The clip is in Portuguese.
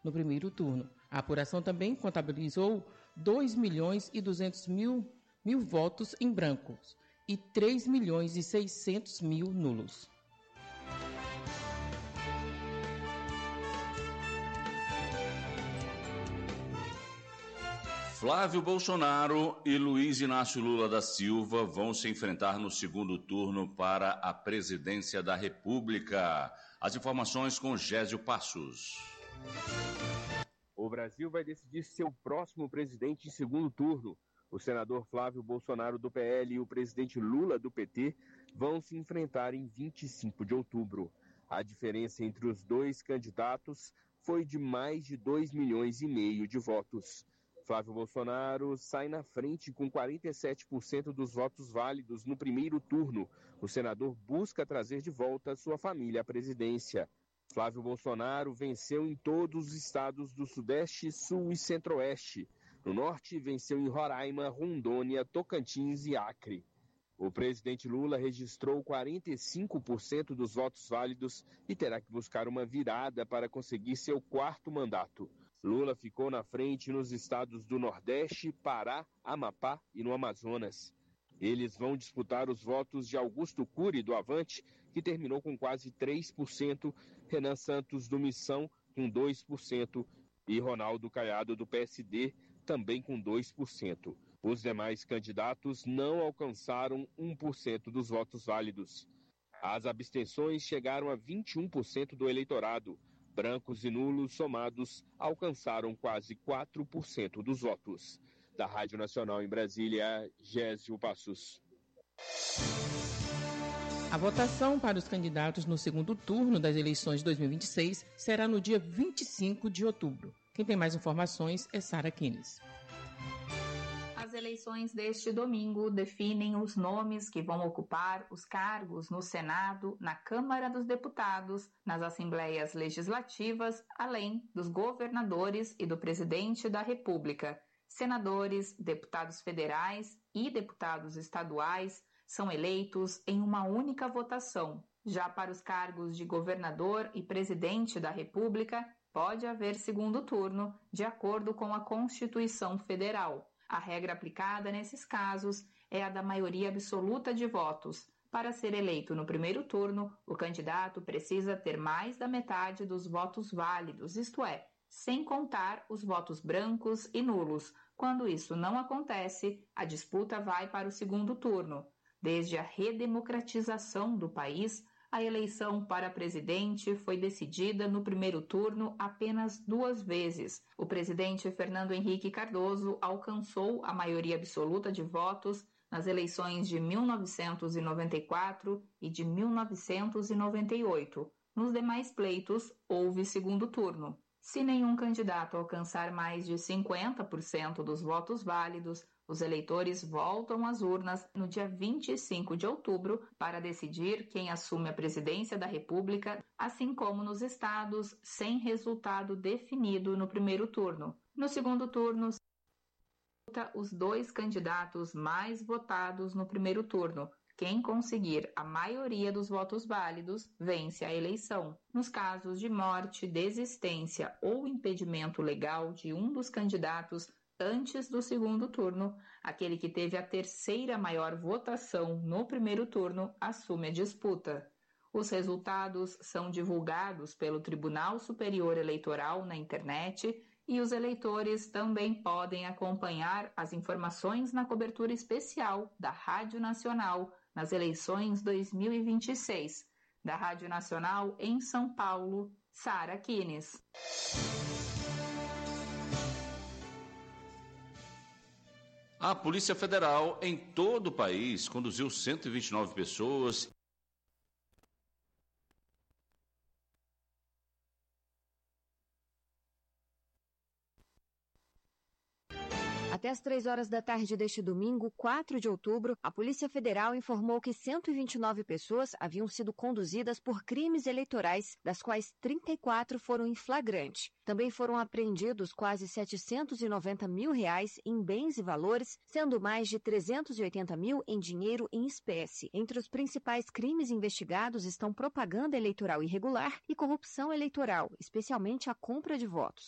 no primeiro turno. A apuração também contabilizou 2.200.000 votos em brancos e 3.600.000 nulos. Flávio Bolsonaro e Luiz Inácio Lula da Silva vão se enfrentar no segundo turno para a presidência da República. As informações com Gésio Passos. O Brasil vai decidir seu próximo presidente em segundo turno. O senador Flávio Bolsonaro do PL e o presidente Lula do PT vão se enfrentar em 25 de outubro. A diferença entre os dois candidatos foi de mais de 2,5 milhões de votos. Flávio Bolsonaro sai na frente com 47% dos votos válidos no primeiro turno. O senador busca trazer de volta sua família à presidência. Flávio Bolsonaro venceu em todos os estados do Sudeste, Sul e Centro-Oeste. No Norte, venceu em Roraima, Rondônia, Tocantins e Acre. O presidente Lula registrou 45% dos votos válidos e terá que buscar uma virada para conseguir seu quarto mandato. Lula ficou na frente nos estados do Nordeste, Pará, Amapá e no Amazonas. Eles vão disputar os votos de Augusto Cury, do Avante, que terminou com quase 3%, Renan Santos, do Missão, com 2%, e Ronaldo Caiado, do PSD, também com 2%. Os demais candidatos não alcançaram 1% dos votos válidos. As abstenções chegaram a 21% do eleitorado. Brancos e nulos somados alcançaram quase 4% dos votos. Da Rádio Nacional em Brasília, Gésio Passos. A votação para os candidatos no segundo turno das eleições de 2026 será no dia 25 de outubro. Quem tem mais informações é Sara Kines. As eleições deste domingo definem os nomes que vão ocupar os cargos no Senado, na Câmara dos Deputados, nas Assembleias Legislativas, além dos governadores e do presidente da República. Senadores, deputados federais e deputados estaduais são eleitos em uma única votação. Já para os cargos de governador e presidente da República, pode haver segundo turno, de acordo com a Constituição Federal. A regra aplicada nesses casos é a da maioria absoluta de votos. Para ser eleito no primeiro turno, o candidato precisa ter mais da metade dos votos válidos, isto é, sem contar os votos brancos e nulos. Quando isso não acontece, a disputa vai para o segundo turno. Desde a redemocratização do país, a eleição para presidente foi decidida no primeiro turno apenas 2 vezes. O presidente Fernando Henrique Cardoso alcançou a maioria absoluta de votos nas eleições de 1994 e de 1998. Nos demais pleitos, houve segundo turno. Se nenhum candidato alcançar mais de 50% dos votos válidos, os eleitores voltam às urnas no dia 25 de outubro para decidir quem assume a presidência da República, assim como nos estados sem resultado definido no primeiro turno. No segundo turno, os 2 candidatos mais votados no primeiro turno. Quem conseguir a maioria dos votos válidos vence a eleição. Nos casos de morte, desistência ou impedimento legal de um dos candidatos antes do segundo turno, aquele que teve a terceira maior votação no primeiro turno assume a disputa. Os resultados são divulgados pelo Tribunal Superior Eleitoral na internet e os eleitores também podem acompanhar as informações na cobertura especial da Rádio Nacional nas eleições 2026. Da Rádio Nacional em São Paulo, Sara Kines. A Polícia Federal, em todo o país, conduziu 129 pessoas. Até às 3 horas da tarde deste domingo, 4 de outubro, a Polícia Federal informou que 129 pessoas haviam sido conduzidas por crimes eleitorais, das quais 34 foram em flagrante. Também foram apreendidos quase R$790 mil em bens e valores, sendo mais de 380 mil em dinheiro em espécie. Entre os principais crimes investigados estão propaganda eleitoral irregular e corrupção eleitoral, especialmente a compra de votos.